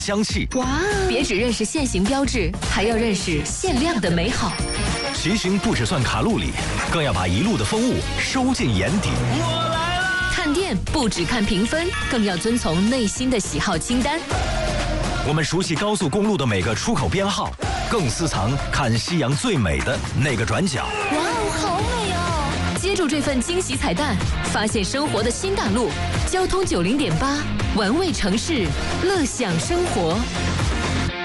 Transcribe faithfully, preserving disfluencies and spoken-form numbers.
香气。 哇！别只认识现行标志，还要认识限量的美好。 骑行不只算卡路里，更要把一路的风物收进眼底。 我来了！ 看店不只看评分，更要遵从内心的喜好清单。 我们熟悉高速公路的每个出口编号，更私藏看夕阳最美的那个转角。 哇哦，好美哦！接住这份惊喜彩蛋，发现生活的新大陆。交通九零点八，玩味城市，乐享生活。